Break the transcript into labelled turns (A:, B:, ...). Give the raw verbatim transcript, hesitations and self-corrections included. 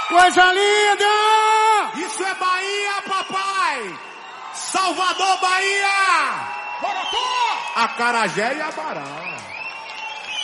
A: Coisa linda!
B: Isso é Bahia, papai! Salvador, Bahia!
C: Bora,
B: Acarajé e Abará.